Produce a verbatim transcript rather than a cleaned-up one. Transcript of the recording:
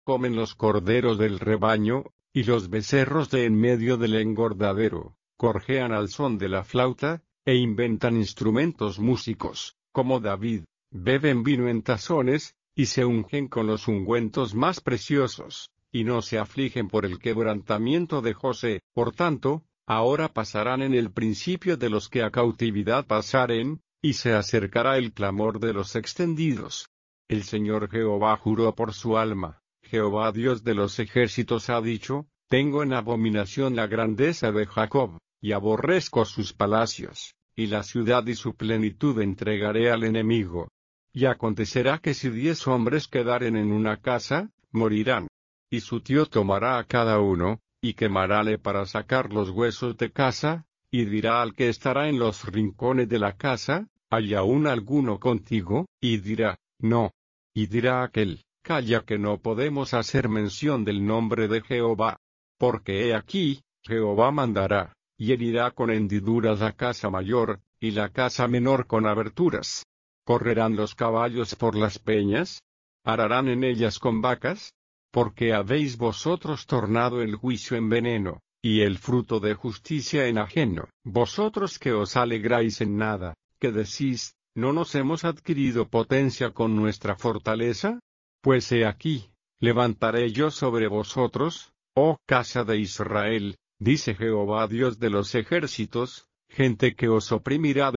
comen los corderos del rebaño, y los becerros de en medio del engordadero, gorjean al son de la flauta, e inventan instrumentos músicos, como David, beben vino en tazones, y se ungen con los ungüentos más preciosos, y no se afligen por el quebrantamiento de José. Por tanto, ahora pasarán en el principio de los que a cautividad pasaren, y se acercará el clamor de los extendidos. El Señor Jehová juró por su alma, Jehová Dios de los ejércitos ha dicho, tengo en abominación la grandeza de Jacob, y aborrezco sus palacios, y la ciudad y su plenitud entregaré al enemigo. Y acontecerá que si diez hombres quedaren en una casa, morirán. Y su tío tomará a cada uno, y quemarále para sacar los huesos de casa, y dirá al que estará en los rincones de la casa, ¿hay aún alguno contigo? Y dirá, no. Y dirá aquel, calla que no podemos hacer mención del nombre de Jehová. Porque he aquí, Jehová mandará, y herirá con hendiduras la casa mayor, y la casa menor con aberturas. ¿Correrán los caballos por las peñas? ¿Ararán en ellas con vacas? Porque habéis vosotros tornado el juicio en veneno, y el fruto de justicia en ajeno. Vosotros que os alegráis en nada, que decís, ¿no nos hemos adquirido potencia con nuestra fortaleza? Pues he aquí, levantaré yo sobre vosotros, oh casa de Israel, dice Jehová Dios de los ejércitos, gente que os oprimirá